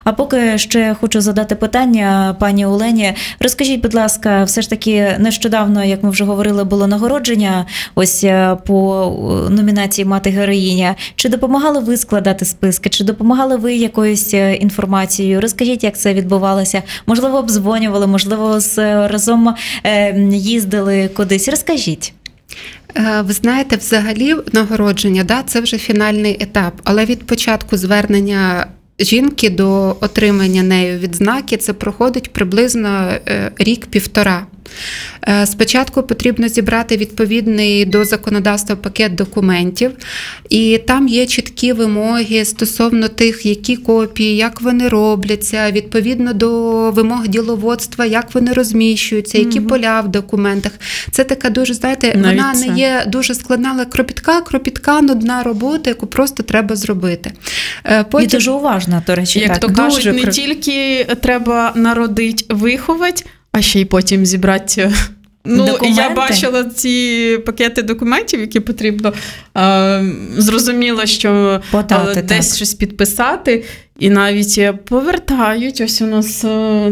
А поки ще хочу задати питання пані Олені. Розкажіть, будь ласка, все ж таки нещодавно, як ми вже говорили, було нагородження ось по номінації «Мати-героїня». Чи допомагали ви складати списки? Чи допомагали ви якоюсь інформацією? Розкажіть, як це відбувалося? Можливо, обдзвонювали, можливо, разом їздили кудись? Розкажіть. Ви знаєте, взагалі нагородження, це вже фінальний етап, але від початку звернення жінки до отримання нею відзнаки це проходить приблизно рік-півтора. Спочатку потрібно зібрати відповідний до законодавства пакет документів, і там є чіткі вимоги стосовно тих, які копії, як вони робляться, відповідно до вимог діловодства, як вони розміщуються, які поля в документах. Це така дуже, знаєте, вона не є дуже складна, але кропітка, нудна робота, яку просто треба зробити. І дуже уважна, до речі. Як то кажуть, не тільки треба народити, виховати, а ще й потім зібрати. Я бачила ці пакети документів, які потрібно. Зрозуміло, що подати, десь щось підписати, і навіть повертають. Ось у нас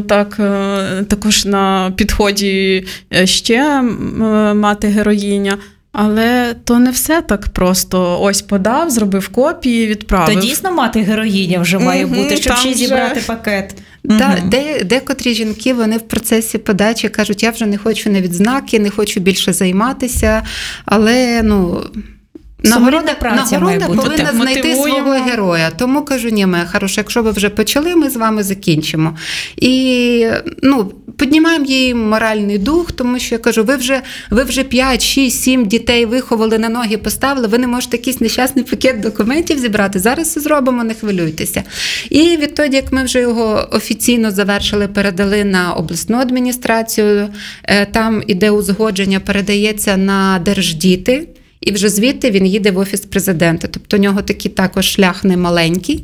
також на підході ще мати-героїня. Але то не все так просто. Ось подав, зробив копії, відправив. То дійсно мати-героїня вже має бути, щоб ще зібрати пакет. Декотрі жінки, вони в процесі подачі кажуть, я вже не хочу на відзнаки, не хочу більше займатися, але, нагорода повинна знайти свого героя. Тому кажу, ні, моя хороша, якщо ви вже почали, ми з вами закінчимо. І, піднімаємо їй моральний дух, тому що я кажу, ви вже 5, 6, 7 дітей виховали, на ноги поставили, ви не можете якийсь нещасний пакет документів зібрати. Зараз все зробимо, не хвилюйтеся. І відтоді, як ми вже його офіційно завершили, передали на обласну адміністрацію, там іде узгодження, передається на Держдіти, і вже звідти він їде в Офіс Президента. Тобто у нього такий також шлях немаленький.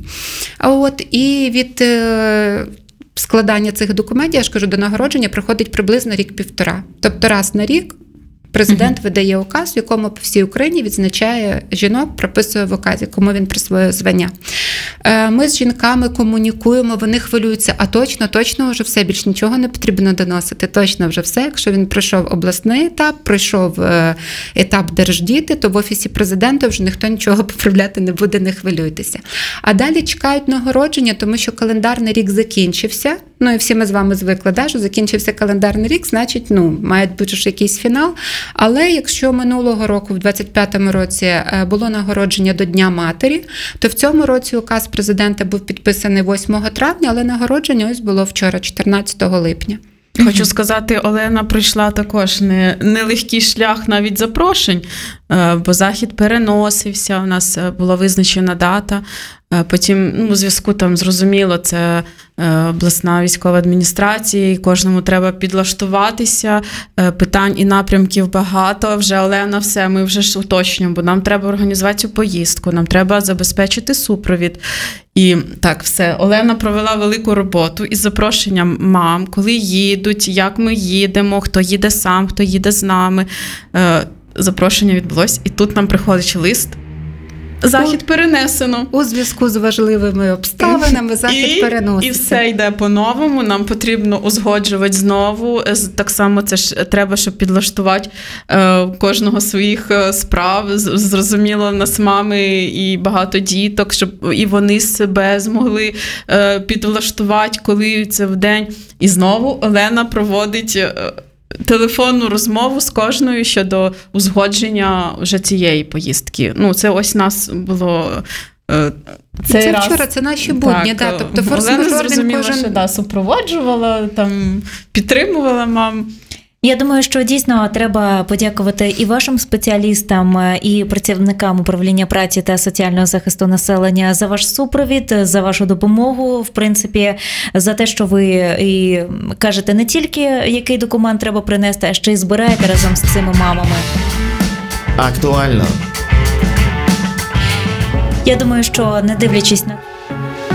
І від складання цих документів, я ж кажу, до нагородження приходить приблизно рік-півтора. Тобто раз на рік президент видає указ, в якому по всій Україні відзначає жінок, прописує в указі, кому він присвоює звання. Ми з жінками комунікуємо, вони хвилюються, а точно вже все, більш нічого не потрібно доносити, точно вже все. Якщо він пройшов обласний етап, пройшов етап Держдіти, то в Офісі Президента вже ніхто нічого поправляти не буде, не хвилюйтеся. А далі чекають нагородження, тому що календарний рік закінчився, і всі ми з вами звикли, що закінчився календарний рік, значить, має бути ж якийсь фінал. Але якщо минулого року, в 25-му році, було нагородження до Дня матері, то в цьому році указ президента був підписаний 8 травня, але нагородження ось було вчора, 14 липня. Хочу сказати, Олена пройшла також нелегкий шлях навіть запрошень, бо захід переносився, у нас була визначена дата. Потім, у зв'язку зрозуміло, це обласна військова адміністрація, і кожному треба підлаштуватися, питань і напрямків багато. Вже Олена, ми вже ж уточнюємо, бо нам треба організувати цю поїздку, нам треба забезпечити супровід. І так, все, Олена провела велику роботу із запрошенням мам, коли їдуть, як ми їдемо, хто їде сам, хто їде з нами. Запрошення відбулось, і тут нам приходить лист. Захід перенесено. У зв'язку з важливими обставинами захід переноситься. І все йде по-новому, нам потрібно узгоджувати знову. Так само це ж треба, щоб підлаштувати кожного своїх справ. Зрозуміло, в нас мами і багато діток, щоб і вони себе змогли підлаштувати, коли це в день. І знову Олена проводить телефонну розмову з кожною щодо узгодження вже цієї поїздки. Це ось нас було це раз. Вчора, це наші будні. Тобто форс-мажорний кожен супроводжувала, підтримувала мам. Я думаю, що дійсно треба подякувати і вашим спеціалістам, і працівникам управління праці та соціального захисту населення за ваш супровід, за вашу допомогу, в принципі, за те, що ви і кажете не тільки, який документ треба принести, а ще й збираєте разом з цими мамами. Актуально. Я думаю, що не дивлячись на